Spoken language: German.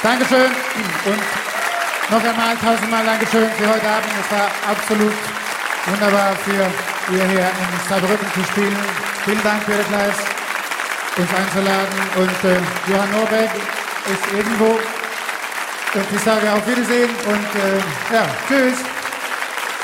Dankeschön und noch einmal tausendmal Dankeschön für heute Abend. Es war absolut wunderbar für ihr hier in Saarbrücken zu spielen. Vielen Dank, Peter Kleis, uns einzuladen. Und Johann Norberg ist irgendwo. Und ich sage auf Wiedersehen und ja, tschüss.